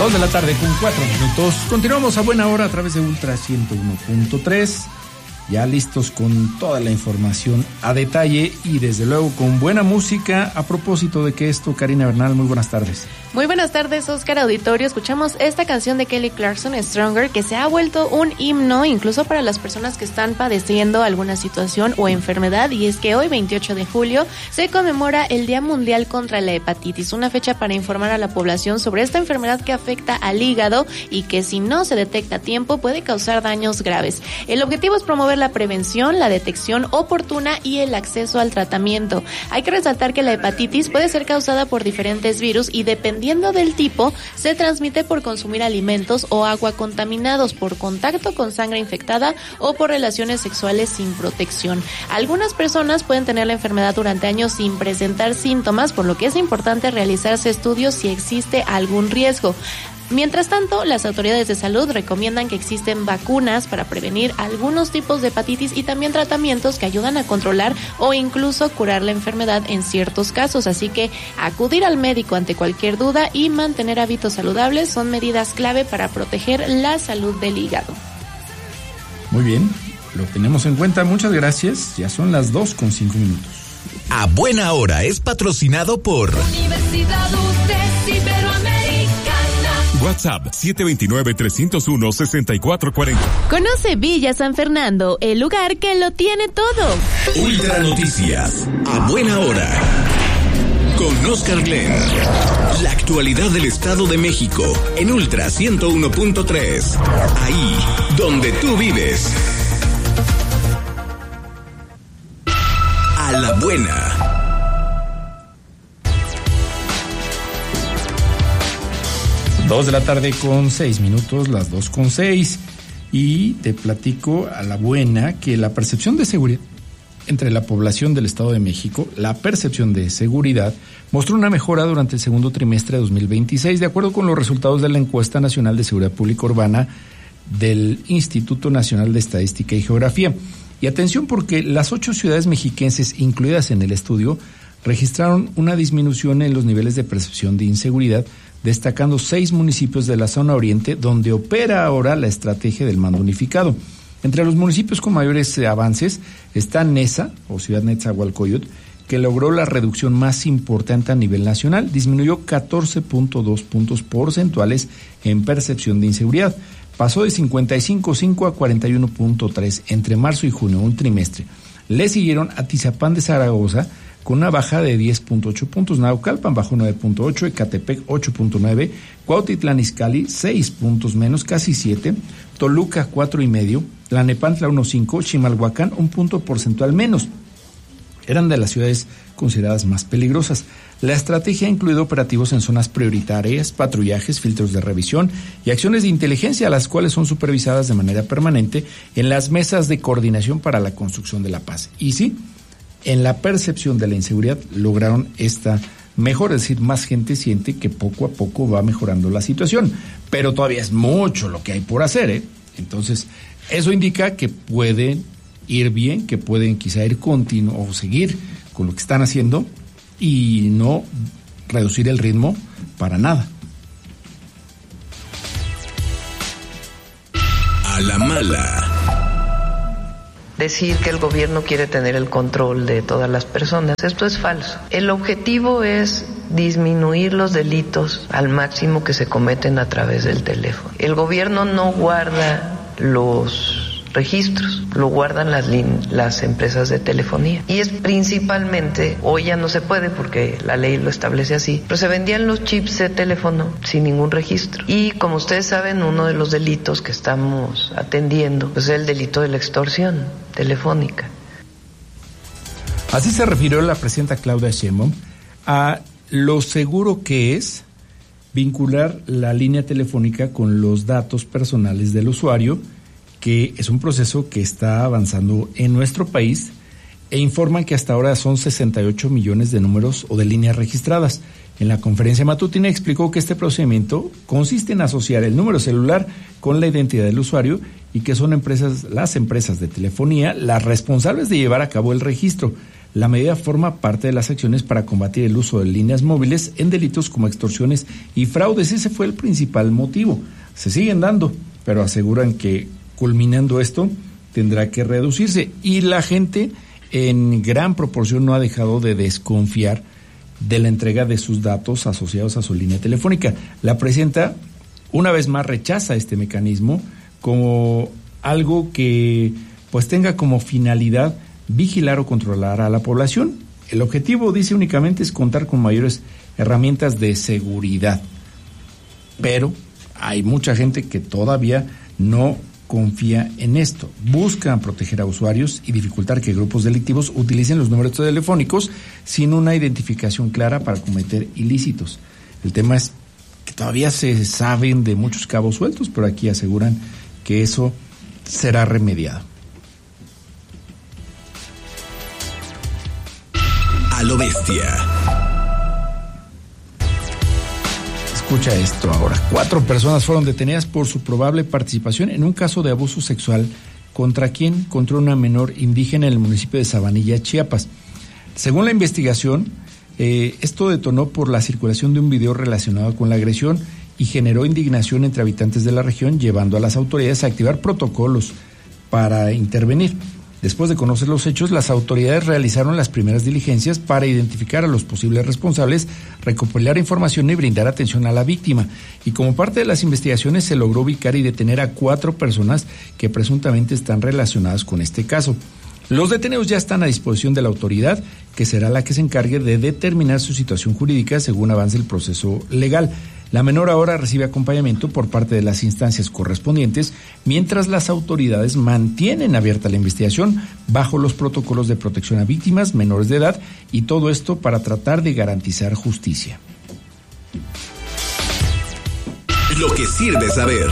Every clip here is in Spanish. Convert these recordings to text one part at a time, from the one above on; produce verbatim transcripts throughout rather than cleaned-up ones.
Dos de la tarde con cuatro minutos. Continuamos a buena hora a través de Ultra ciento uno punto tres. Ya listos con toda la información a detalle y desde luego con buena música. A propósito de que esto, Karina Bernal, muy buenas tardes. Muy buenas tardes, Oscar Auditorio. Escuchamos esta canción de Kelly Clarkson, Stronger, que se ha vuelto un himno incluso para las personas que están padeciendo alguna situación o enfermedad. Y es que hoy, veintiocho de julio, se conmemora el Día Mundial contra la Hepatitis, una fecha para informar a la población sobre esta enfermedad que afecta al hígado y que si no se detecta a tiempo puede causar daños graves. El objetivo es promover la prevención, la detección oportuna y el acceso al tratamiento. Hay que resaltar que la hepatitis puede ser causada por diferentes virus y dependiendo del tipo, se transmite por consumir alimentos o agua contaminados, por contacto con sangre infectada o por relaciones sexuales sin protección. Algunas personas pueden tener la enfermedad durante años sin presentar síntomas, por lo que es importante realizarse estudios si existe algún riesgo. Mientras tanto, las autoridades de salud recomiendan que existen vacunas para prevenir algunos tipos de hepatitis y también tratamientos que ayudan a controlar o incluso curar la enfermedad en ciertos casos. Así que acudir al médico ante cualquier duda y mantener hábitos saludables son medidas clave para proteger la salud del hígado. Muy bien, lo tenemos en cuenta. Muchas gracias. Ya son las dos con cinco minutos. A buena hora es patrocinado por Universidad U T E S Iberoamericana. WhatsApp siete dos nueve, tres cero uno, seis cuatro cuatro cero. Conoce Villa San Fernando, el lugar que lo tiene todo. Ultra Noticias, a buena hora. Con Oscar Glenn. La actualidad del Estado de México en Ultra ciento uno punto tres. Ahí donde tú vives. A la buena. Dos de la tarde con seis minutos, las dos con seis. Y te platico a la buena que la percepción de seguridad entre la población del Estado de México, la percepción de seguridad, mostró una mejora durante el segundo trimestre de dos mil veintiséis, de acuerdo con los resultados de la Encuesta Nacional de Seguridad Pública Urbana del Instituto Nacional de Estadística y Geografía. Y atención, porque las ocho ciudades mexiquenses incluidas en el estudio registraron una disminución en los niveles de percepción de inseguridad, destacando seis municipios de la zona oriente donde opera ahora la estrategia del mando unificado. Entre los municipios con mayores avances está Neza, o Ciudad Nezahualcóyotl, que logró la reducción más importante a nivel nacional, disminuyó catorce punto dos puntos porcentuales en percepción de inseguridad. Pasó de cincuenta y cinco punto cinco a cuarenta y uno punto tres entre marzo y junio, un trimestre. Le siguieron Atizapán de Zaragoza, con una baja de diez punto ocho puntos, Naucalpan bajó nueve punto ocho, Ecatepec ocho punto nueve, Cuautitlán Izcalli seis puntos menos, casi siete, Toluca cuatro y medio, Tlalnepantla uno punto cinco, Chimalhuacán un punto porcentual menos. Eran de las ciudades consideradas más peligrosas. La estrategia ha incluido operativos en zonas prioritarias, patrullajes, filtros de revisión y acciones de inteligencia, las cuales son supervisadas de manera permanente en las mesas de coordinación para la construcción de la paz. Y sí, en la percepción de la inseguridad lograron esta mejor, es decir, más gente siente que poco a poco va mejorando la situación, pero todavía es mucho lo que hay por hacer, ¿eh? Entonces, eso indica que pueden ir bien, que pueden quizá ir continuo o seguir con lo que están haciendo y no reducir el ritmo para nada. A la mala. Decir que el gobierno quiere tener el control de todas las personas. Esto es falso. El objetivo es disminuir los delitos al máximo que se cometen a través del teléfono. El gobierno no guarda los registros, lo guardan las, lin- las empresas de telefonía. Y es principalmente, hoy ya no se puede porque la ley lo establece así, pero se vendían los chips de teléfono sin ningún registro. Y como ustedes saben, uno de los delitos que estamos atendiendo pues, es el delito de la extorsión telefónica. Así se refirió la presidenta Claudia Sheinbaum a lo seguro que es vincular la línea telefónica con los datos personales del usuario, que es un proceso que está avanzando en nuestro país, e informan que hasta ahora son sesenta y ocho millones de números o de líneas registradas. En la conferencia matutina explicó que este procedimiento consiste en asociar el número celular con la identidad del usuario y que son empresas, las empresas de telefonía las responsables de llevar a cabo el registro. La medida forma parte de las acciones para combatir el uso de líneas móviles en delitos como extorsiones y fraudes. Ese fue el principal motivo. Se siguen dando, pero aseguran que culminando esto tendrá que reducirse. Y la gente en gran proporción no ha dejado de desconfiar de la entrega de sus datos asociados a su línea telefónica. La presidenta, una vez más, rechaza este mecanismo como algo que pues tenga como finalidad vigilar o controlar a la población. El objetivo, dice, únicamente es contar con mayores herramientas de seguridad. Pero hay mucha gente que todavía no confía en esto. Buscan proteger a usuarios y dificultar que grupos delictivos utilicen los números telefónicos sin una identificación clara para cometer ilícitos. El tema es que todavía se saben de muchos cabos sueltos, pero aquí aseguran que eso será remediado. A lo bestia. Escucha esto ahora. Cuatro personas fueron detenidas por su probable participación en un caso de abuso sexual. ¿Contra quién? Contra una menor indígena en el municipio de Sabanilla, Chiapas. Según la investigación, eh, esto detonó por la circulación de un video relacionado con la agresión y generó indignación entre habitantes de la región, llevando a las autoridades a activar protocolos para intervenir. Después de conocer los hechos, las autoridades realizaron las primeras diligencias para identificar a los posibles responsables, recopilar información y brindar atención a la víctima. Y como parte de las investigaciones se logró ubicar y detener a cuatro personas que presuntamente están relacionadas con este caso. Los detenidos ya están a disposición de la autoridad, que será la que se encargue de determinar su situación jurídica según avance el proceso legal. La menor ahora recibe acompañamiento por parte de las instancias correspondientes, mientras las autoridades mantienen abierta la investigación bajo los protocolos de protección a víctimas menores de edad, y todo esto para tratar de garantizar justicia. Lo que sirve saber.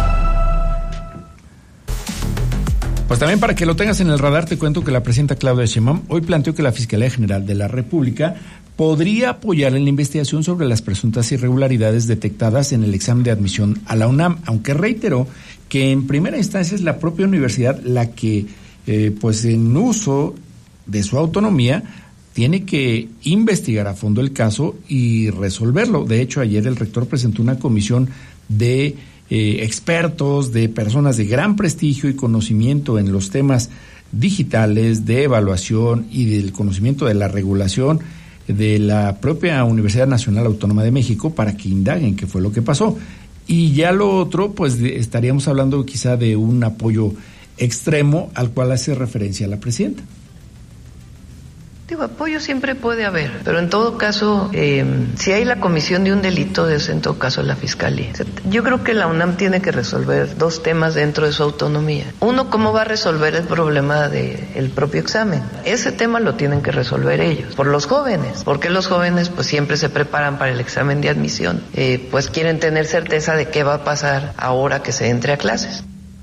Pues también para que lo tengas en el radar, te cuento que la presidenta Claudia Sheinbaum hoy planteó que la Fiscalía General de la República podría apoyar en la investigación sobre las presuntas irregularidades detectadas en el examen de admisión a la UNAM, aunque reiteró que en primera instancia es la propia universidad la que, eh, pues en uso de su autonomía, tiene que investigar a fondo el caso y resolverlo. De hecho, ayer el rector presentó una comisión de eh, expertos, de personas de gran prestigio y conocimiento en los temas digitales, de evaluación y del conocimiento de la regulación de la propia Universidad Nacional Autónoma de México, para que indaguen qué fue lo que pasó. Y ya lo otro, pues estaríamos hablando quizá de un apoyo extremo al cual hace referencia la presidenta. Digo, apoyo siempre puede haber, pero en todo caso, eh, si hay la comisión de un delito, es en todo caso la Fiscalía. Yo creo que la UNAM tiene que resolver dos temas dentro de su autonomía. Uno, cómo va a resolver el problema del propio examen. Ese tema lo tienen que resolver ellos, por los jóvenes, porque los jóvenes pues siempre se preparan para el examen de admisión, eh, pues quieren tener certeza de qué va a pasar ahora que se entre a clases.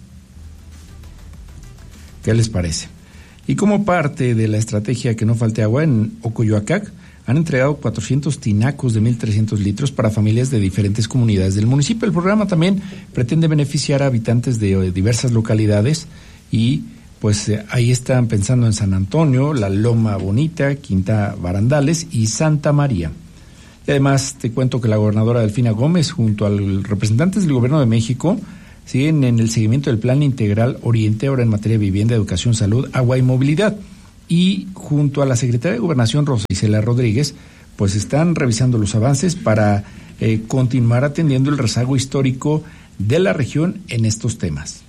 ¿Qué les parece? Y como parte de la estrategia que no falte agua, en Ocoyoacac han entregado cuatrocientos tinacos de mil trescientos litros para familias de diferentes comunidades del municipio. El programa también pretende beneficiar a habitantes de diversas localidades y pues ahí están pensando en San Antonio, La Loma Bonita, Quinta Barandales y Santa María. Y además te cuento que la gobernadora Delfina Gómez, junto a los representantes del Gobierno de México, siguen en el seguimiento del Plan Integral Oriente, ahora en materia de vivienda, educación, salud, agua y movilidad. Y junto a la secretaria de Gobernación, Rosa Isela Rodríguez, pues están revisando los avances para eh, continuar atendiendo el rezago histórico de la región en estos temas.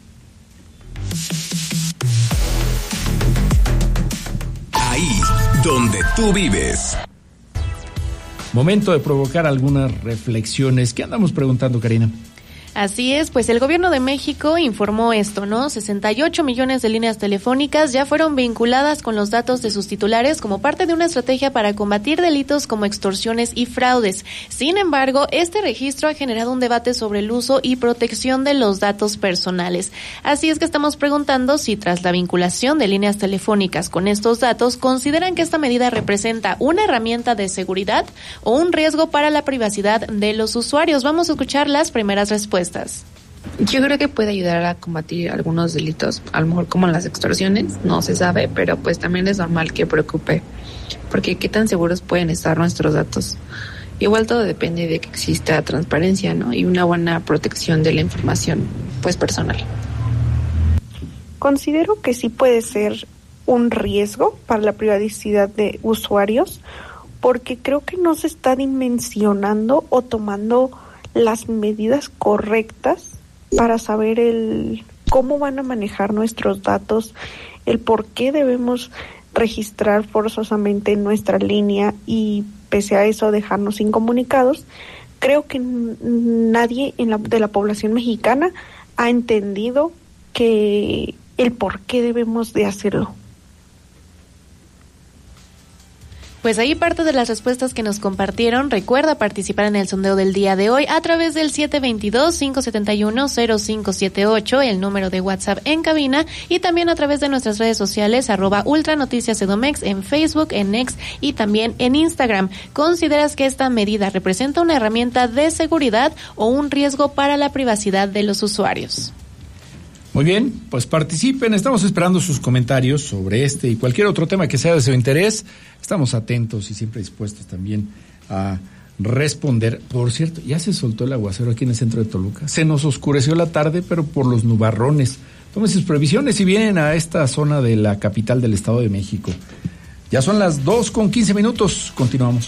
Ahí donde tú vives. Momento de provocar algunas reflexiones. ¿Qué andamos preguntando, Karina? Así es, pues el Gobierno de México informó esto, ¿no? sesenta y ocho millones de líneas telefónicas ya fueron vinculadas con los datos de sus titulares como parte de una estrategia para combatir delitos como extorsiones y fraudes. Sin embargo, este registro ha generado un debate sobre el uso y protección de los datos personales. Así es que estamos preguntando si tras la vinculación de líneas telefónicas con estos datos, consideran que esta medida representa una herramienta de seguridad o un riesgo para la privacidad de los usuarios. Vamos a escuchar las primeras respuestas. Yo creo que puede ayudar a combatir algunos delitos, a lo mejor como las extorsiones, no se sabe, pero pues también es normal que preocupe porque qué tan seguros pueden estar nuestros datos. Igual todo depende de que exista transparencia, ¿no? Y una buena protección de la información, pues, personal. Considero que sí puede ser un riesgo para la privacidad de usuarios, porque creo que no se está dimensionando o tomando las medidas correctas para saber el cómo van a manejar nuestros datos, el por qué debemos registrar forzosamente nuestra línea y pese a eso dejarnos incomunicados. Creo que n- nadie en la, de la población mexicana ha entendido que el por qué debemos de hacerlo. Pues ahí parte de las respuestas que nos compartieron. Recuerda participar en el sondeo del día de hoy a través del siete dos dos, cinco siete uno, cero cinco siete ocho, el número de WhatsApp en cabina, y también a través de nuestras redes sociales, arroba Ultra Noticias Edomex, en Facebook, en X y también en Instagram. ¿Consideras que esta medida representa una herramienta de seguridad o un riesgo para la privacidad de los usuarios? Muy bien, pues participen, estamos esperando sus comentarios sobre este y cualquier otro tema que sea de su interés. Estamos atentos y siempre dispuestos también a responder. Por cierto, ya se soltó el aguacero aquí en el centro de Toluca. Se nos oscureció la tarde, pero por los nubarrones. Tomen sus previsiones si vienen a esta zona de la capital del Estado de México. Ya son las dos con quince minutos. Continuamos.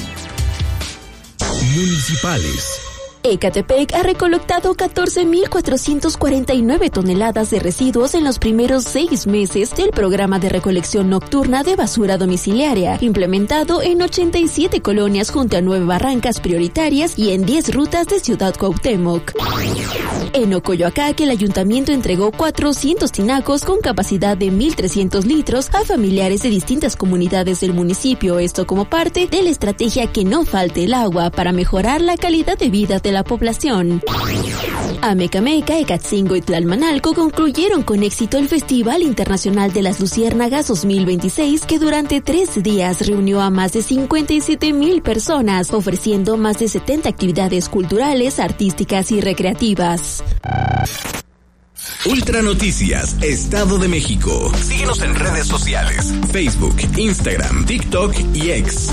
Municipales. Ecatepec ha recolectado catorce mil cuatrocientas cuarenta y nueve toneladas de residuos en los primeros seis meses del programa de recolección nocturna de basura domiciliaria, implementado en ochenta y siete colonias junto a nueve barrancas prioritarias y en diez rutas de Ciudad Cuauhtémoc. En Ocoyoacac, el ayuntamiento entregó cuatrocientos tinacos con capacidad de mil trescientos litros a familiares de distintas comunidades del municipio, esto como parte de la estrategia que no falte el agua para mejorar la calidad de vida de la población. Amecameca, Ecatzingo y Tlalmanalco concluyeron con éxito el Festival Internacional de las Luciérnagas dos mil veintiséis, que durante tres días reunió a más de cincuenta y siete mil personas, ofreciendo más de setenta actividades culturales, artísticas y recreativas. Ultra Noticias, Estado de México. Síguenos en redes sociales, Facebook, Instagram, TikTok y X.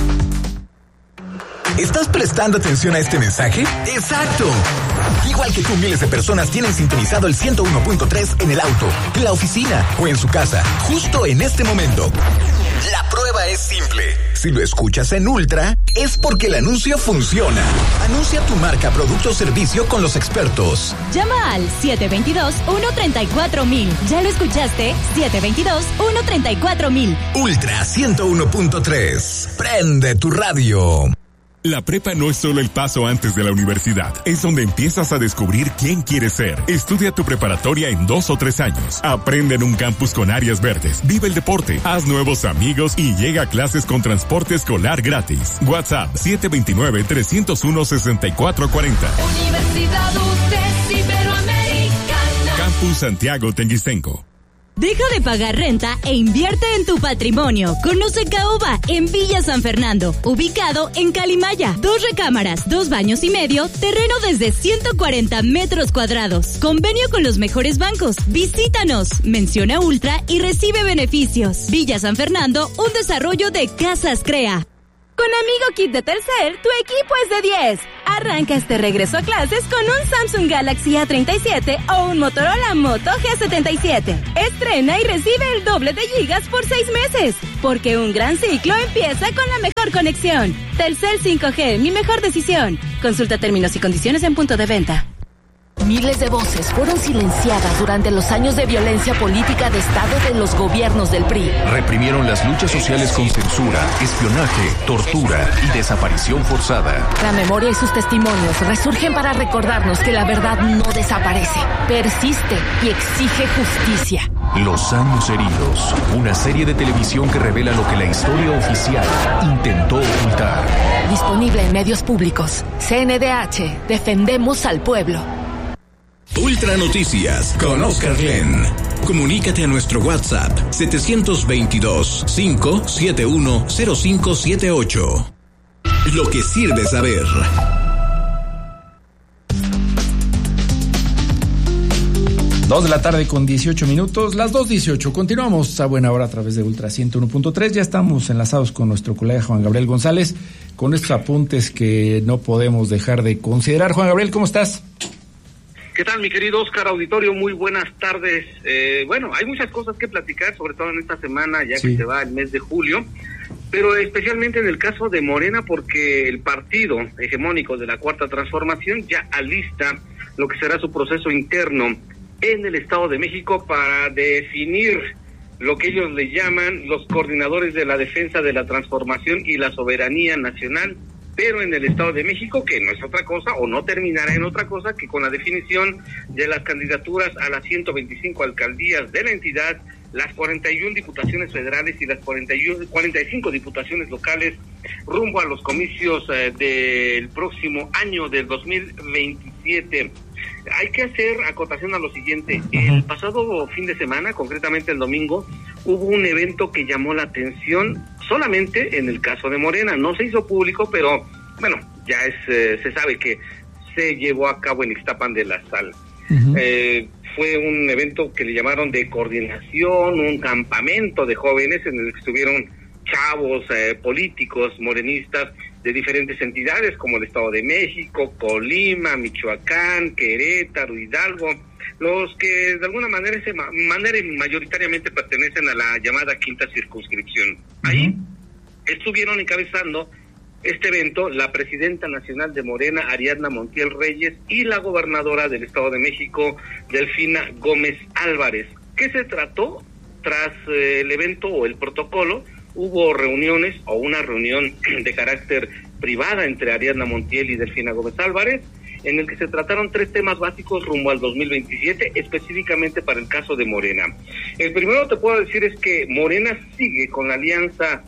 ¿Estás prestando atención a este mensaje? ¡Exacto! Igual que tú, miles de personas tienen sintonizado el ciento uno punto tres en el auto, en la oficina o en su casa, justo en este momento. La prueba es simple. Si lo escuchas en Ultra, es porque el anuncio funciona. Anuncia tu marca, producto o servicio con los expertos. Llama al siete dos dos, uno tres cuatro mil. ¿Ya lo escuchaste? siete dos dos, uno tres cuatro mil. Ultra ciento uno punto tres. Prende tu radio. La prepa no es solo el paso antes de la universidad, es donde empiezas a descubrir quién quieres ser. Estudia tu preparatoria en dos o tres años. Aprende en un campus con áreas verdes, vive el deporte, haz nuevos amigos y llega a clases con transporte escolar gratis. WhatsApp siete dos nueve, tres cero uno, seis cuatro cuatro cero. Universidad U T E S Iberoamericana. Campus Santiago Tenguistenco. Deja de pagar renta e invierte en tu patrimonio. Conoce Caoba en Villa San Fernando, ubicado en Calimaya. Dos recámaras, dos baños y medio, terreno desde ciento cuarenta metros cuadrados. Convenio con los mejores bancos. Visítanos, menciona Ultra y recibe beneficios. Villa San Fernando, un desarrollo de Casas Crea. Con Amigo Kit de Telcel, tu equipo es de diez. Arranca este regreso a clases con un Samsung Galaxy A treinta y siete o un Motorola Moto G setenta y siete. Estrena y recibe el doble de gigas por seis meses. Porque un gran ciclo empieza con la mejor conexión. Telcel cinco G, mi mejor decisión. Consulta términos y condiciones en punto de venta. Miles de voces fueron silenciadas durante los años de violencia política de Estado de los gobiernos del P R I. Reprimieron las luchas sociales con censura, espionaje, tortura y desaparición forzada. La memoria y sus testimonios resurgen para recordarnos que la verdad no desaparece, persiste y exige justicia. Los años heridos, una serie de televisión que revela lo que la historia oficial intentó ocultar. Disponible en medios públicos. C N D H, defendemos al pueblo. Ultra Noticias con Oscar Glenn. Comunícate a nuestro WhatsApp siete dos dos, cinco siete uno, cero cinco siete ocho. Lo que sirve saber. Dos de la tarde con dieciocho minutos, las dos dieciocho. Continuamos a buena hora a través de Ultra ciento uno punto tres. Ya estamos enlazados con nuestro colega Juan Gabriel González con estos apuntes que no podemos dejar de considerar. Juan Gabriel, ¿cómo estás? ¿Qué tal, mi querido Oscar Auditorio? Muy buenas tardes. Eh, bueno, hay muchas cosas que platicar, sobre todo en esta semana, ya sí. que se va el mes de julio, pero especialmente en el caso de Morena, porque el partido hegemónico de la Cuarta Transformación ya alista lo que será su proceso interno en el Estado de México para definir lo que ellos le llaman los coordinadores de la defensa de la transformación y la soberanía nacional, pero en el Estado de México, que no es otra cosa, o no terminará en otra cosa, que con la definición de las candidaturas a las ciento veinticinco alcaldías de la entidad, las cuarenta y una diputaciones federales y las cuarenta y uno, cuarenta y cinco diputaciones locales rumbo a los comicios eh, del próximo año, del dos mil veintisiete. Hay que hacer acotación a lo siguiente. El pasado fin de semana, concretamente el domingo, hubo un evento que llamó la atención solamente en el caso de Morena. No se hizo público, pero bueno, ya es eh, se sabe que se llevó a cabo en Ixtapan de la Sal. Uh-huh. Eh, fue un evento que le llamaron de coordinación, un campamento de jóvenes en el que estuvieron chavos, eh, políticos, morenistas de diferentes entidades como el Estado de México, Colima, Michoacán, Querétaro, Hidalgo, los que de alguna manera, se, manera mayoritariamente pertenecen a la llamada quinta circunscripción. Ahí uh-huh. estuvieron encabezando este evento la presidenta nacional de Morena, Ariadna Montiel Reyes, y la gobernadora del Estado de México, Delfina Gómez Álvarez. ¿Qué se trató? Tras eh, el evento o el protocolo, hubo reuniones o una reunión de carácter privada entre Ariadna Montiel y Delfina Gómez Álvarez, en el que se trataron tres temas básicos rumbo al dos mil veintisiete, específicamente para el caso de Morena. El primero te puedo decir es que Morena sigue con la alianza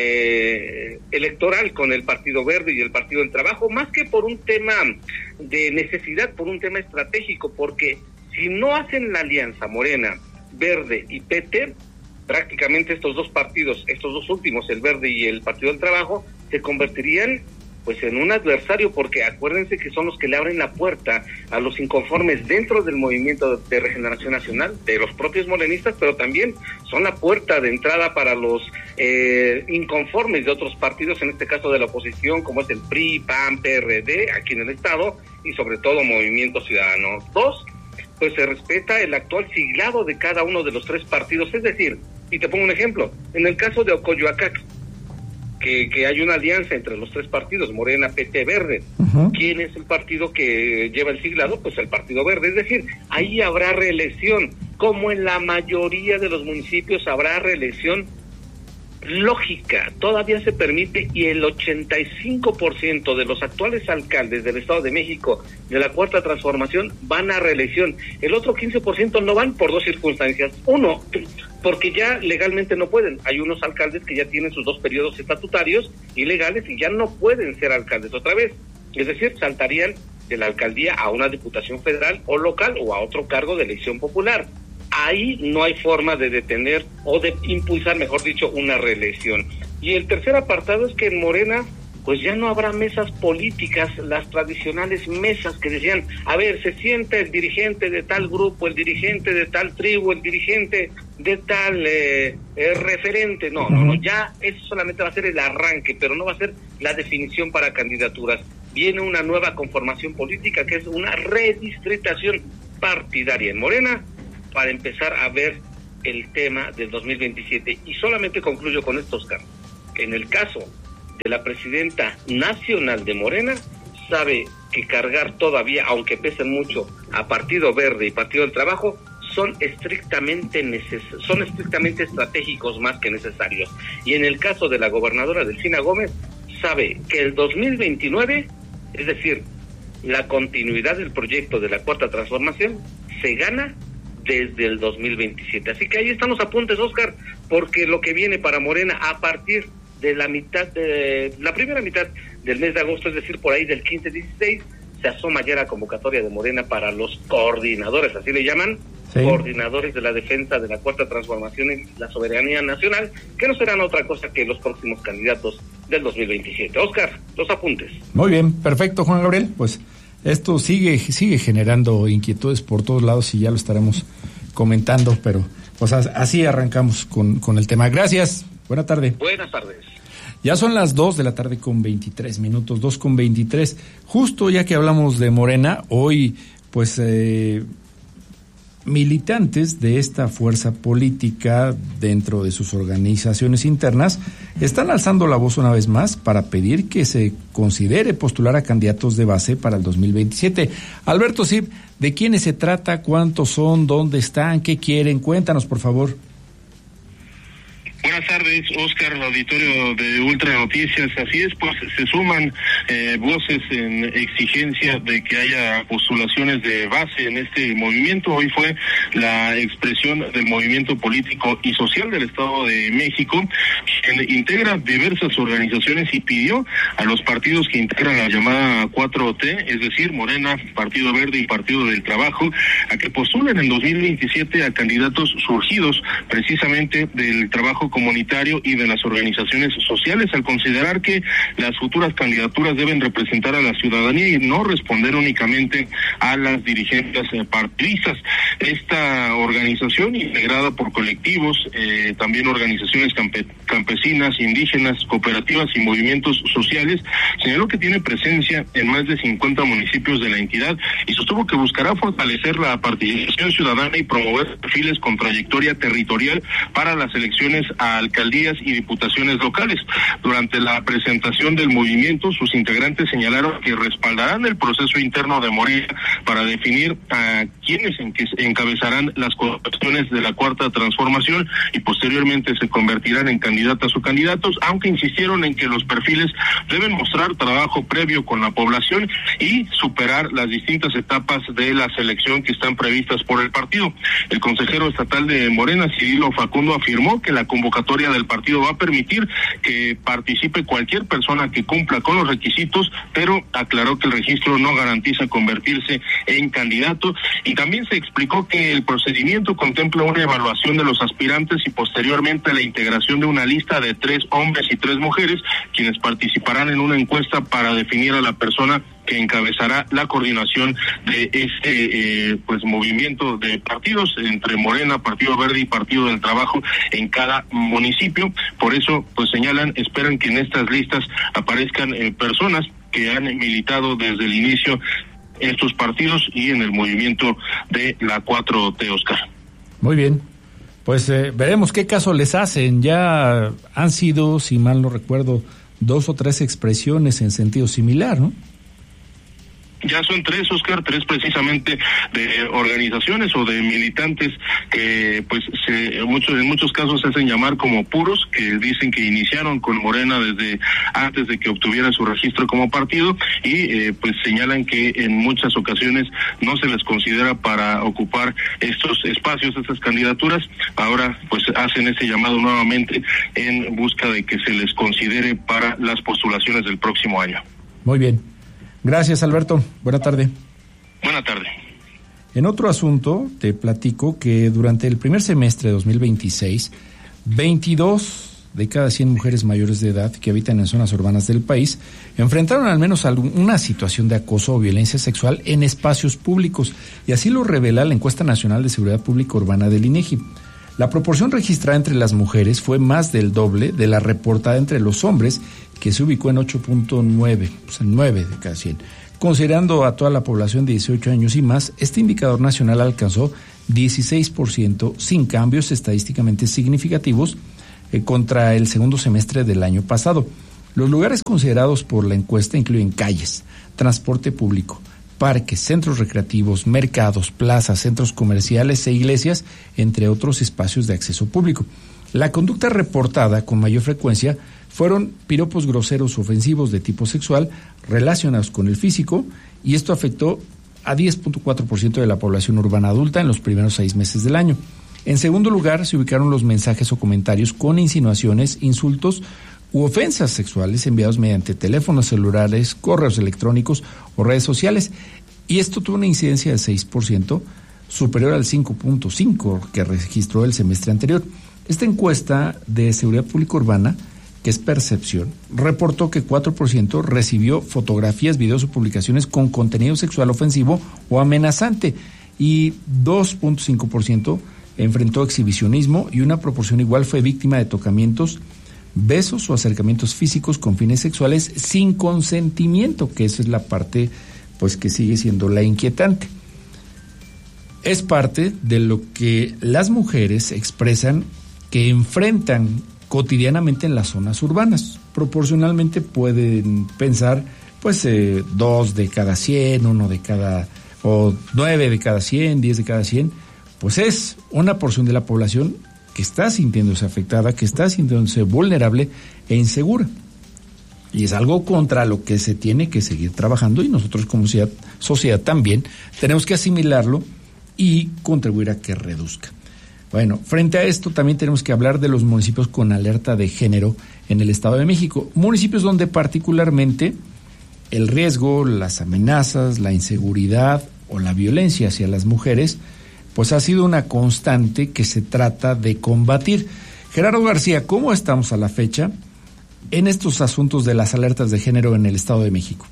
eh, electoral con el Partido Verde y el Partido del Trabajo, más que por un tema de necesidad, por un tema estratégico, porque si no hacen la alianza Morena, Verde y P T, prácticamente estos dos partidos, estos dos últimos, el Verde y el Partido del Trabajo, se convertirían pues en un adversario, porque acuérdense que son los que le abren la puerta a los inconformes dentro del movimiento de regeneración nacional, de los propios morenistas, pero también son la puerta de entrada para los eh, inconformes de otros partidos, en este caso de la oposición, como es el P R I, P A N, P R D, aquí en el Estado, y sobre todo Movimiento Ciudadano. Dos, pues se respeta el actual siglado de cada uno de los tres partidos, es decir, y te pongo un ejemplo, en el caso de Ocoyoacac, que, que hay una alianza entre los tres partidos, Morena, P T, Verde. Uh-huh. ¿Quién es el partido que lleva el siglado? Pues el Partido Verde, es decir, ahí habrá reelección, como en la mayoría de los municipios habrá reelección lógica, todavía se permite, y el ochenta y cinco por ciento de los actuales alcaldes del Estado de México de la Cuarta Transformación van a reelección. El otro quince por ciento no van por dos circunstancias. Uno, porque ya legalmente no pueden. Hay unos alcaldes que ya tienen sus dos periodos estatutarios y legales y ya no pueden ser alcaldes otra vez. Es decir, saltarían de la alcaldía a una diputación federal o local o a otro cargo de elección popular. Ahí no hay forma de detener o de impulsar, mejor dicho, una reelección. Y el tercer apartado es que en Morena, pues ya no habrá mesas políticas, las tradicionales mesas que decían, a ver, se sienta el dirigente de tal grupo, el dirigente de tal tribu, el dirigente de tal eh, eh, referente. No, no, no, ya eso solamente va a ser el arranque, pero no va a ser la definición para candidaturas. Viene una nueva conformación política que es una redistritación partidaria en Morena, para empezar a ver el tema del dos mil veintisiete. Y solamente concluyo con esto, Oscar. En el caso de la presidenta nacional de Morena, sabe que cargar todavía, aunque pesen mucho, a Partido Verde y Partido del Trabajo, son estrictamente neces- son estrictamente estratégicos más que necesarios. Y en el caso de la gobernadora Delfina Gómez, sabe que el dos mil veintinueve, es decir, la continuidad del proyecto de la Cuarta Transformación, se gana desde el dos mil veintisiete. Así que ahí están los apuntes, Oscar, porque lo que viene para Morena a partir de la mitad, de la primera mitad del mes de agosto, es decir, por ahí del quince dieciséis, se asoma ya la convocatoria de Morena para los coordinadores, así le llaman, sí. coordinadores de la defensa de la Cuarta Transformación y la soberanía nacional, que no serán otra cosa que los próximos candidatos del dos mil veintisiete. Oscar, los apuntes. Muy bien, perfecto, Juan Gabriel, pues Esto sigue sigue generando inquietudes por todos lados y ya lo estaremos comentando, pero pues así arrancamos con, con el tema. Gracias, buena tarde. Buenas tardes. Ya son las dos de la tarde con veintitrés minutos, dos con veintitrés. Justo ya que hablamos de Morena, hoy pues eh, militantes de esta fuerza política dentro de sus organizaciones internas están alzando la voz una vez más para pedir que se considere postular a candidatos de base para el dos mil veintisiete. Alberto Sib, ¿de quiénes se trata? ¿Cuántos son? ¿Dónde están? ¿Qué quieren? Cuéntanos, por favor. Buenas tardes, Oscar, auditorio de Ultra Noticias. Así es, pues se suman eh, voces en exigencia de que haya postulaciones de base en este movimiento. Hoy fue la expresión del movimiento político y social del Estado de México, quien integra diversas organizaciones y pidió a los partidos que integran la llamada cuatro T, es decir, Morena, Partido Verde y Partido del Trabajo, a que postulen en dos mil veintisiete a candidatos surgidos precisamente del trabajo comunitario y de las organizaciones sociales, al considerar que las futuras candidaturas deben representar a la ciudadanía y no responder únicamente a las dirigencias eh, partidistas. Esta organización, integrada por colectivos, eh, también organizaciones campe- campesinas, indígenas, cooperativas y movimientos sociales, señaló que tiene presencia en más de cincuenta municipios de la entidad y sostuvo que buscará fortalecer la participación ciudadana y promover perfiles con trayectoria territorial para las elecciones a alcaldías y diputaciones locales. Durante la presentación del movimiento, sus integrantes señalaron que respaldarán el proceso interno de Morena para definir a quienes en que encabezarán las coaliciones de la Cuarta Transformación y posteriormente se convertirán en candidatas o candidatos, aunque insistieron en que los perfiles deben mostrar trabajo previo con la población y superar las distintas etapas de la selección que están previstas por el partido. El consejero estatal de Morena, Cirilo Facundo, afirmó que la convocatoria del partido va a permitir que participe cualquier persona que cumpla con los requisitos, pero aclaró que el registro no garantiza convertirse en candidato y también se explicó que el procedimiento contempla una evaluación de los aspirantes y posteriormente la integración de una lista de tres hombres y tres mujeres, quienes participarán en una encuesta para definir a la persona que encabezará la coordinación de este eh, pues movimiento de partidos entre Morena, Partido Verde y Partido del Trabajo en cada municipio. Por eso, pues señalan, esperan que en estas listas aparezcan eh, personas que han militado desde el inicio en estos partidos y en el movimiento de la cuatro T, Oscar. Muy bien. Pues eh, veremos qué caso les hacen. Ya han sido, si mal no recuerdo, dos o tres expresiones en sentido similar, ¿no? Ya son tres, Oscar, tres precisamente de organizaciones o de militantes que pues se, muchos, en muchos casos se hacen llamar como puros, que dicen que iniciaron con Morena desde antes de que obtuviera su registro como partido y eh, pues señalan que en muchas ocasiones no se les considera para ocupar estos espacios, estas candidaturas. Ahora pues hacen ese llamado nuevamente en busca de que se les considere para las postulaciones del próximo año. Muy bien. Gracias, Alberto. Buena tarde. Buena tarde. En otro asunto, te platico que durante el primer semestre de dos mil veintiséis, veintidós de cada cien mujeres mayores de edad que habitan en zonas urbanas del país enfrentaron al menos una situación de acoso o violencia sexual en espacios públicos, y así lo revela la Encuesta Nacional de Seguridad Pública Urbana del INEGI. La proporción registrada entre las mujeres fue más del doble de la reportada entre los hombres, que se ubicó en ocho punto nueve, o sea, nueve de cada cien. Considerando a toda la población de dieciocho años y más, este indicador nacional alcanzó dieciséis por ciento sin cambios estadísticamente significativos eh, contra el segundo semestre del año pasado. Los lugares considerados por la encuesta incluyen calles, transporte público, parques, centros recreativos, mercados, plazas, centros comerciales e iglesias, entre otros espacios de acceso público. La conducta reportada con mayor frecuencia fueron piropos groseros ofensivos de tipo sexual relacionados con el físico, y esto afectó a diez punto cuatro por ciento de la población urbana adulta en los primeros seis meses del año. En segundo lugar, se ubicaron los mensajes o comentarios con insinuaciones, insultos u ofensas sexuales enviados mediante teléfonos celulares, correos electrónicos o redes sociales, y esto tuvo una incidencia de seis por ciento, superior al cinco punto cinco por ciento que registró el semestre anterior. Esta encuesta de Seguridad Pública Urbana que es Percepción, reportó que cuatro por ciento recibió fotografías, videos o publicaciones con contenido sexual ofensivo o amenazante y dos punto cinco por ciento enfrentó exhibicionismo y una proporción igual fue víctima de tocamientos, besos o acercamientos físicos con fines sexuales sin consentimiento, que esa es la parte pues que sigue siendo la inquietante. Es parte de lo que las mujeres expresan que enfrentan cotidianamente en las zonas urbanas. Proporcionalmente pueden pensar pues eh, dos de cada cien, uno de cada, o nueve de cada cien, diez de cada cien, pues es una porción de la población que está sintiéndose afectada, que está sintiéndose vulnerable e insegura. Y es algo contra lo que se tiene que seguir trabajando y nosotros como sociedad, sociedad también tenemos que asimilarlo y contribuir a que reduzca. Bueno, frente a esto también tenemos que hablar de los municipios con alerta de género en el Estado de México. Municipios donde particularmente el riesgo, las amenazas, la inseguridad o la violencia hacia las mujeres, pues ha sido una constante que se trata de combatir. Gerardo García, ¿cómo estamos a la fecha en estos asuntos de las alertas de género en el Estado de México?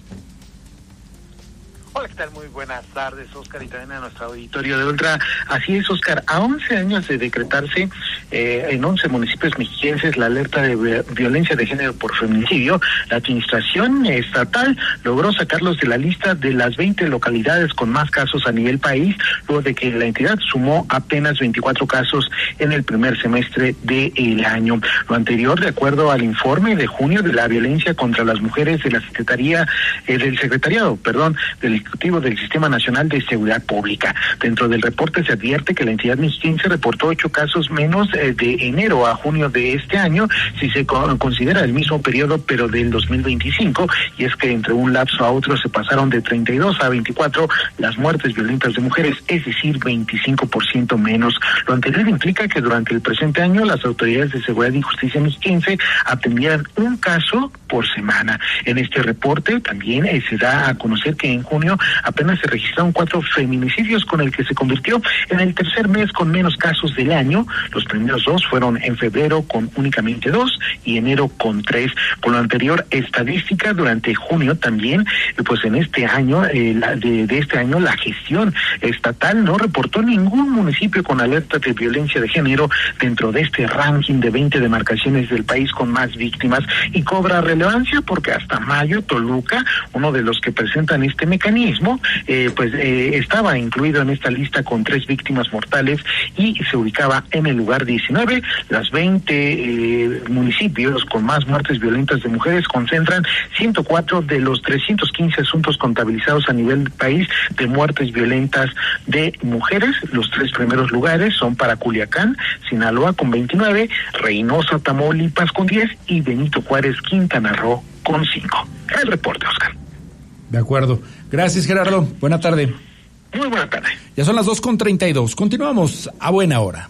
Hola, ¿qué tal? Muy buenas tardes, Oscar, y también a nuestro auditorio de Ultra. Así es, Oscar, a once años de decretarse eh, en once municipios mexiquenses la alerta de violencia de género por feminicidio, la administración estatal logró sacarlos de la lista de las veinte localidades con más casos a nivel país, luego de que la entidad sumó apenas veinticuatro casos en el primer semestre del año. Lo anterior, de acuerdo al informe de junio de la violencia contra las mujeres de la Secretaría, eh, del Secretariado, perdón, del Ejecutivo del Sistema Nacional de Seguridad Pública. Dentro del reporte se advierte que la entidad mexiquense reportó ocho casos menos eh, de enero a junio de este año, si se co- considera el mismo periodo, pero del dos mil veinticinco, y es que entre un lapso a otro se pasaron de treinta y dos a veinticuatro las muertes violentas de mujeres, es decir, veinticinco por ciento menos. Lo anterior implica que durante el presente año las autoridades de seguridad y justicia mexiquense atendieran un caso por semana. En este reporte también eh, se da a conocer que en junio apenas se registraron cuatro feminicidios, con el que se convirtió en el tercer mes con menos casos del año. Los primeros dos fueron en febrero con únicamente dos y enero con tres. Con lo anterior estadística, durante junio también, pues en este año, eh, la, de, de este año, la gestión estatal no reportó ningún municipio con alerta de violencia de género dentro de este ranking de veinte demarcaciones del país con más víctimas, y cobra relevancia porque hasta mayo Toluca, uno de los que presentan este mecanismo, eh, pues eh, estaba incluido en esta lista con tres víctimas mortales y se ubicaba en el lugar diecinueve. Las veinte eh, municipios con más muertes violentas de mujeres concentran ciento cuatro de los trescientos quince asuntos contabilizados a nivel del país de muertes violentas de mujeres. Los tres primeros lugares son para Culiacán, Sinaloa con veintinueve, Reynosa, Tamaulipas con diez y Benito Juárez, Quintana Roo con cinco. El reporte, Oscar. De acuerdo. Gracias, Gerardo. Buena tarde. Muy buena tarde. Ya son las dos con treinta y dos. Continuamos a buena hora.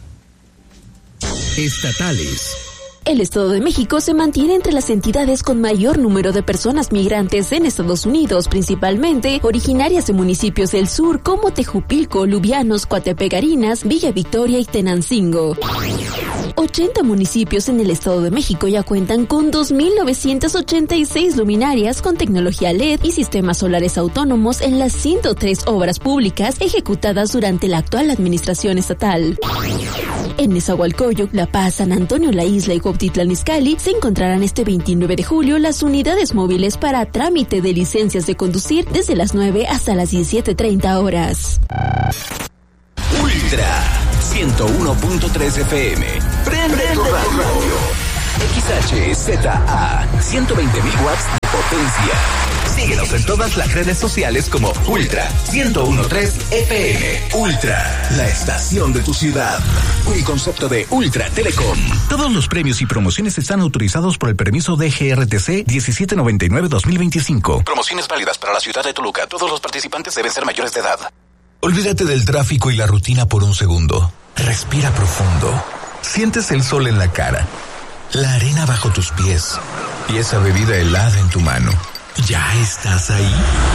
Estatales. El Estado de México se mantiene entre las entidades con mayor número de personas migrantes en Estados Unidos, principalmente originarias de municipios del sur como Tejupilco, Lubianos, Coatepec, Garinas, Villa Victoria y Tenancingo. ochenta municipios en el Estado de México ya cuentan con dos mil novecientas ochenta y seis luminarias con tecnología L E D y sistemas solares autónomos en las ciento tres obras públicas ejecutadas durante la actual administración estatal. En Nezahualcóyotl, La Paz, San Antonio, La Isla y Cuautitlán Izcalli se encontrarán este veintinueve de julio las unidades móviles para trámite de licencias de conducir desde las nueve hasta las diecisiete treinta horas. Ultra ciento uno punto tres F M. Prende tu radio. X H Z A ciento veinte mil watts de potencia. Síguenos en todas las redes sociales como Ultra ciento uno punto tres F M. Ultra, la estación de tu ciudad. Un concepto de Ultra Telecom. Todos los premios y promociones están autorizados por el permiso de G R T C diecisiete noventa y nueve dos mil veinticinco. Promociones válidas para la ciudad de Toluca. Todos los participantes deben ser mayores de edad. Olvídate del tráfico y la rutina por un segundo. Respira profundo. Sientes el sol en la cara, la arena bajo tus pies y esa bebida helada en tu mano. ¿Ya estás ahí?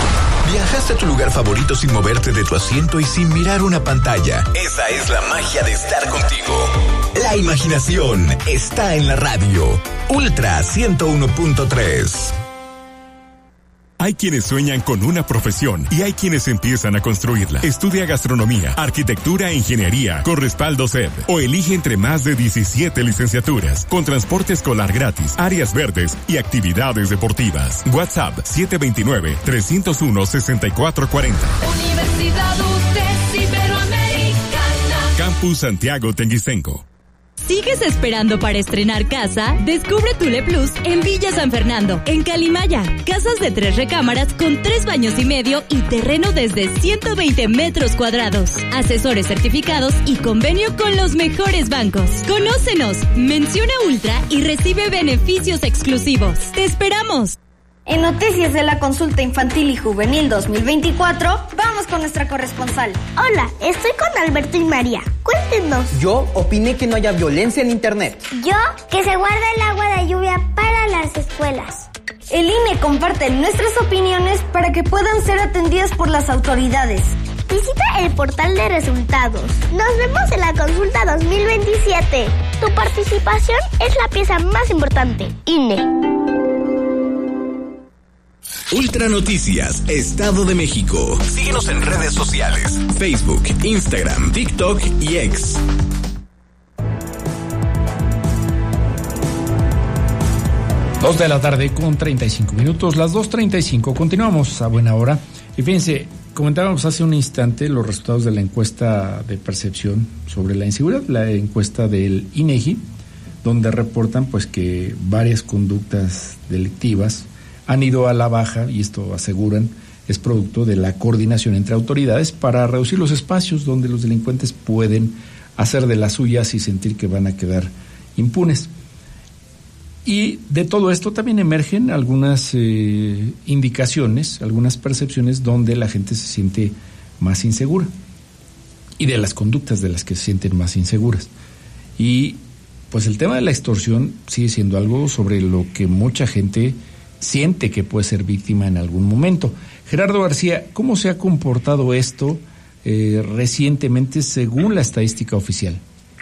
Viajaste a tu lugar favorito sin moverte de tu asiento y sin mirar una pantalla. Esa es la magia de estar contigo. La imaginación está en la radio. Ultra ciento uno punto tres. Hay quienes sueñan con una profesión y hay quienes empiezan a construirla. Estudia gastronomía, arquitectura e ingeniería con respaldo C E D o elige entre más de diecisiete licenciaturas con transporte escolar gratis, áreas verdes y actividades deportivas. WhatsApp siete dos nueve, tres cero uno, seis cuatro cuatro cero. Universidad U T E S Iberoamericana. Campus Santiago Tenguistenco. ¿Sigues esperando para estrenar casa? Descubre Tule Plus en Villa San Fernando, en Calimaya. Casas de tres recámaras con tres baños y medio y terreno desde ciento veinte metros cuadrados. Asesores certificados y convenio con los mejores bancos. Conócenos, menciona Ultra y recibe beneficios exclusivos. ¡Te esperamos! En Noticias de la Consulta Infantil y Juvenil dos mil veinticuatro, vamos con nuestra corresponsal. Hola, estoy con Alberto y María. Cuéntenos. Yo opiné que no haya violencia en Internet. Yo, que se guarda el agua de lluvia para las escuelas. El I N E comparte nuestras opiniones para que puedan ser atendidas por las autoridades. Visita el portal de resultados. Nos vemos en la Consulta dos mil veintisiete. Tu participación es la pieza más importante. I N E. Ultra Noticias, Estado de México. Síguenos en redes sociales, Facebook, Instagram, TikTok y X. Dos de la tarde con treinta y cinco minutos, las dos treinta y cinco. Continuamos a buena hora. Y fíjense, comentábamos hace un instante los resultados de la encuesta de percepción sobre la inseguridad, la encuesta del INEGI, donde reportan pues que varias conductas delictivas han ido a la baja, y esto aseguran es producto de la coordinación entre autoridades para reducir los espacios donde los delincuentes pueden hacer de las suyas y sentir que van a quedar impunes. Y de todo esto también emergen algunas eh, indicaciones, algunas percepciones donde la gente se siente más insegura y de las conductas de las que se sienten más inseguras. Y pues el tema de la extorsión sigue siendo algo sobre lo que mucha gente siente que puede ser víctima en algún momento. Gerardo García, ¿cómo se ha comportado esto eh, recientemente según la estadística oficial?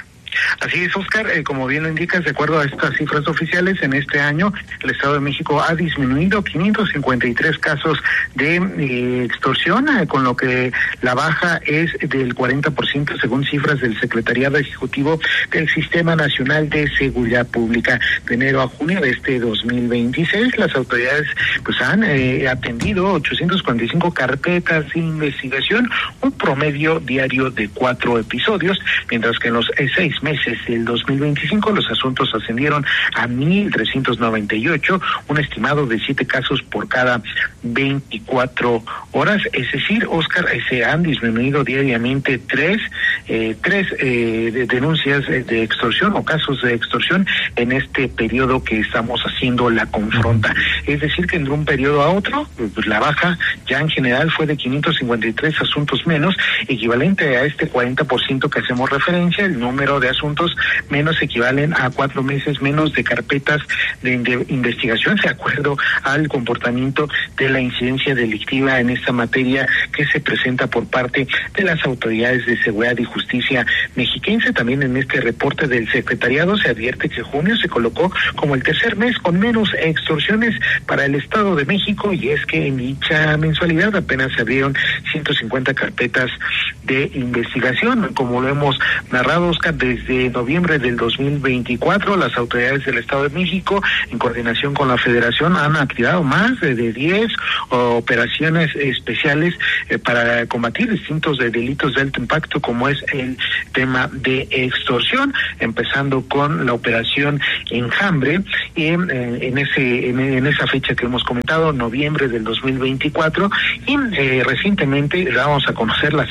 Así es, Oscar, eh, como bien lo indicas, de acuerdo a estas cifras oficiales, en este año el Estado de México ha disminuido quinientos cincuenta y tres casos de eh, extorsión, eh, con lo que la baja es del cuarenta por ciento según cifras del Secretariado Ejecutivo del Sistema Nacional de Seguridad Pública. De enero a junio de este dos mil veintiséis, las autoridades pues han eh, atendido ochocientas cuarenta y cinco carpetas de investigación, un promedio diario de cuatro episodios, mientras que en los eh, seis meses del dos mil veinticinco los asuntos ascendieron a mil trescientos noventa y ocho, un estimado de siete casos por cada veinticuatro horas. Es decir, Oscar, eh, se han disminuido diariamente tres, eh, tres eh, de denuncias de extorsión o casos de extorsión en este periodo que estamos haciendo la confronta. Es decir, que entre un periodo a otro, pues la baja ya en general fue de quinientos cincuenta y tres asuntos menos, equivalente a este cuarenta por ciento que hacemos referencia. El número de asuntos menos equivalen a cuatro meses menos de carpetas de, de investigación, de acuerdo al comportamiento de la incidencia delictiva en esta materia que se presenta por parte de las autoridades de seguridad y justicia mexiquense. También en este reporte del secretariado se advierte que junio se colocó como el tercer mes con menos extorsiones para el Estado de México, y es que en dicha mensualidad apenas se abrieron ciento cincuenta carpetas de investigación. Como lo hemos narrado, Oscar, desde noviembre del dos mil veinticuatro, las autoridades del Estado de México, en coordinación con la Federación, han activado más de diez operaciones especiales eh, para combatir distintos de delitos de alto impacto, como es el tema de extorsión, empezando con la operación Enjambre, y en, en ese en, en esa fecha que hemos comentado, noviembre del dos mil veinticuatro, y eh, recientemente damos a conocer la semana pasada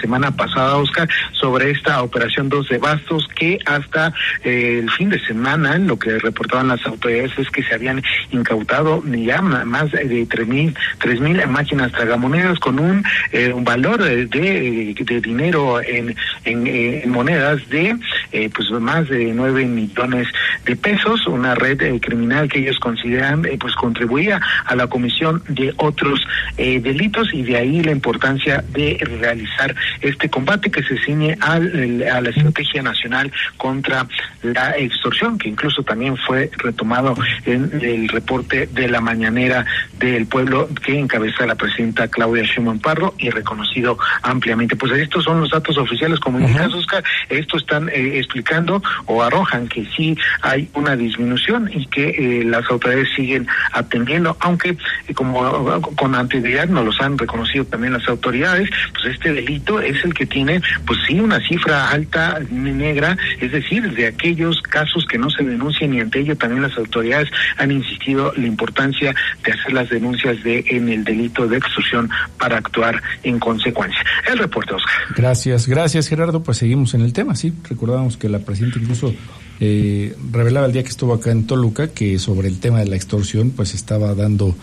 pasada, Oscar, sobre esta operación dos de Bastos, que hasta eh, el fin de semana, lo que reportaban las autoridades es que se habían incautado ya más de tres mil tres mil máquinas tragamonedas con un, eh, un valor de, de, de dinero en, en, en monedas de eh, pues más de nueve millones de pesos, una red eh, criminal que ellos consideran eh, pues contribuía a la comisión de otros eh, delitos, y de ahí la importancia de realizar este combate que se ciñe al, a la estrategia nacional contra la extorsión, que incluso también fue retomado en el reporte de la mañanera del pueblo que encabeza la presidenta Claudia Sheinbaum Pardo y reconocido ampliamente. Pues estos son los datos oficiales, como indicas, uh-huh. Oscar. Esto están eh, explicando o arrojan que sí hay una disminución y que eh, las autoridades siguen atendiendo, aunque eh, como con anterioridad nos los han reconocido también las autoridades, pues este delito es el que tiene, pues sí, una cifra alta negra, es decir, de aquellos casos que no se denuncian, y ante ello también las autoridades han insistido la importancia de hacer las denuncias de en el delito de extorsión para actuar en consecuencia. El reporte, Oscar. Gracias, gracias Gerardo, pues seguimos en el tema, sí, recordábamos que la presidenta incluso eh, revelaba el día que estuvo acá en Toluca que sobre el tema de la extorsión pues estaba dando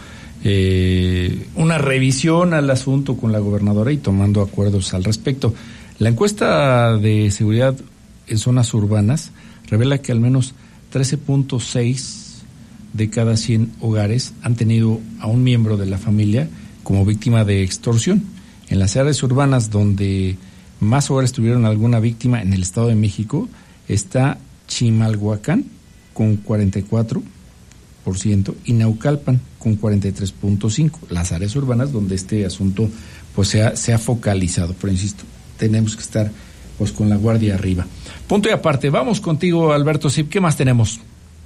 eh, una revisión al asunto con la gobernadora y tomando acuerdos al respecto. La encuesta de seguridad en zonas urbanas revela que al menos trece punto seis de cada cien hogares han tenido a un miembro de la familia como víctima de extorsión. En las áreas urbanas donde más hogares tuvieron alguna víctima en el Estado de México está Chimalhuacán con cuarenta y cuatro por ciento y Naucalpan con cuarenta y tres punto cinco por ciento. Las áreas urbanas donde este asunto pues se ha, se ha focalizado, pero insisto, tenemos que estar pues con la guardia arriba. Punto y aparte, vamos contigo Alberto Zip, ¿qué más tenemos?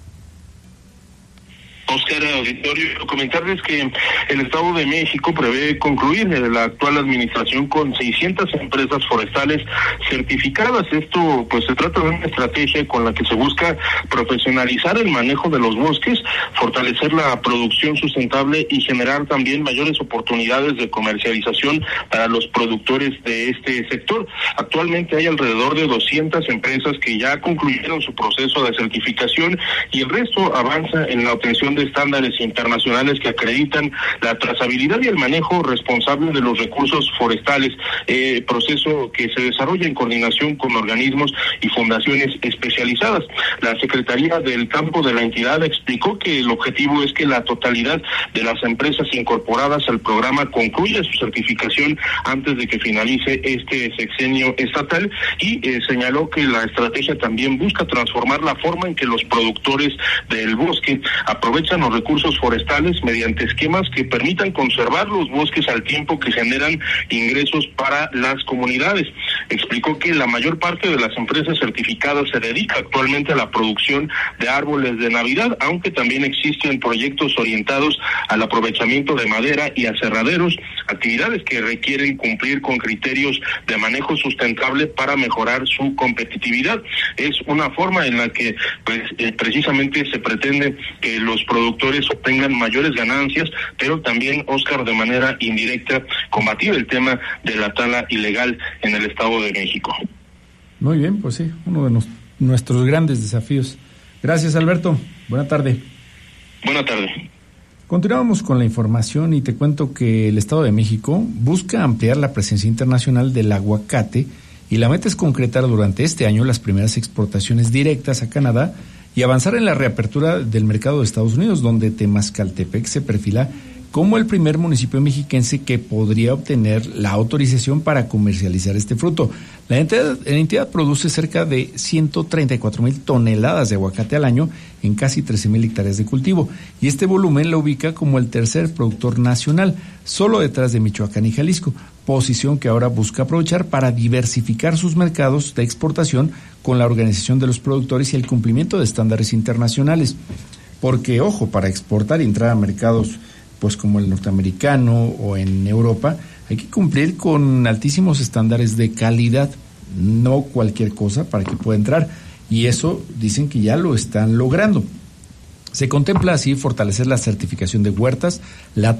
Oscar, auditorio, comentarles que el Estado de México prevé concluir la actual administración con seiscientas empresas forestales certificadas. Esto, pues, se trata de una estrategia con la que se busca profesionalizar el manejo de los bosques, fortalecer la producción sustentable y generar también mayores oportunidades de comercialización para los productores de este sector. Actualmente hay alrededor de doscientas empresas que ya concluyeron su proceso de certificación y el resto avanza en la obtención de estándares internacionales que acreditan la trazabilidad y el manejo responsable de los recursos forestales, eh, proceso que se desarrolla en coordinación con organismos y fundaciones especializadas. La Secretaría del Campo de la entidad explicó que el objetivo es que la totalidad de las empresas incorporadas al programa concluya su certificación antes de que finalice este sexenio estatal y eh, señaló que la estrategia también busca transformar la forma en que los productores del bosque aprovechan los recursos forestales mediante esquemas que permitan conservar los bosques al tiempo que generan ingresos para las comunidades. Explicó que la mayor parte de las empresas certificadas se dedica actualmente a la producción de árboles de Navidad, aunque también existen proyectos orientados al aprovechamiento de madera y aserraderos, actividades que requieren cumplir con criterios de manejo sustentable para mejorar su competitividad. Es una forma en la que pues eh, precisamente se pretende que los productores obtengan mayores ganancias, pero también, Oscar, de manera indirecta, combatir el tema de la tala ilegal en el Estado de México. Muy bien, pues sí, uno de nos, nuestros grandes desafíos. Gracias, Alberto. Buena tarde. Buena tarde. Continuamos con la información y te cuento que el Estado de México busca ampliar la presencia internacional del aguacate y la meta es concretar durante este año las primeras exportaciones directas a Canadá y avanzar en la reapertura del mercado de Estados Unidos, donde Temascaltepec se perfila como el primer municipio mexiquense que podría obtener la autorización para comercializar este fruto. La entidad, la entidad produce cerca de ciento treinta y cuatro mil toneladas de aguacate al año en casi trece mil hectáreas de cultivo, y este volumen la ubica como el tercer productor nacional, solo detrás de Michoacán y Jalisco, posición que ahora busca aprovechar para diversificar sus mercados de exportación con la organización de los productores y el cumplimiento de estándares internacionales. Porque, ojo, para exportar y entrar a mercados pues como el norteamericano o en Europa, hay que cumplir con altísimos estándares de calidad, no cualquier cosa para que pueda entrar, y eso dicen que ya lo están logrando. Se contempla así fortalecer la certificación de huertas, la